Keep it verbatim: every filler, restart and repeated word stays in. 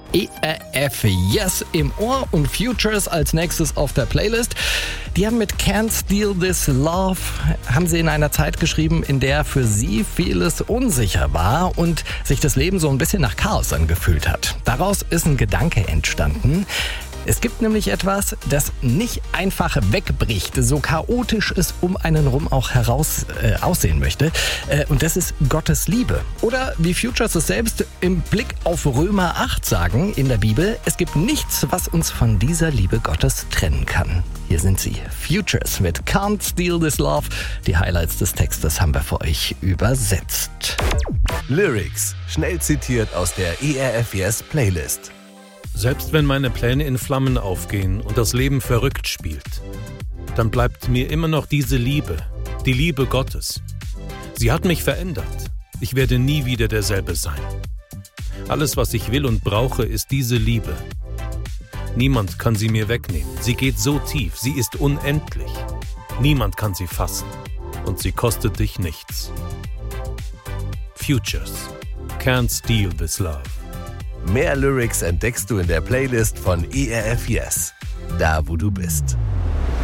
E R F Yes im Ohr und Futures als nächstes auf der Playlist. Die haben mit Can't Steal This Love, haben sie in einer Zeit geschrieben, in der für sie vieles unsicher war und sich das Leben so ein bisschen nach Chaos angefühlt hat. Daraus ist ein Gedanke entstanden. Es gibt nämlich etwas, das nicht einfach wegbricht, so chaotisch es um einen rum auch heraus äh, aussehen möchte. Äh, und das ist Gottes Liebe. Oder wie Futures es selbst im Blick auf Römer acht sagen in der Bibel, es gibt nichts, was uns von dieser Liebe Gottes trennen kann. Hier sind sie, Futures mit Can't Steal This Love. Die Highlights des Textes haben wir für euch übersetzt. Lyrics, schnell zitiert aus der E R F Yes Playlist. Selbst wenn meine Pläne in Flammen aufgehen und das Leben verrückt spielt, dann bleibt mir immer noch diese Liebe, die Liebe Gottes. Sie hat mich verändert. Ich werde nie wieder derselbe sein. Alles, was ich will und brauche, ist diese Liebe. Niemand kann sie mir wegnehmen. Sie geht so tief, sie ist unendlich. Niemand kann sie fassen und sie kostet dich nichts. Futures, Can't Steal This Love. Mehr Lyrics entdeckst du in der Playlist von E R F Yes, da wo du bist.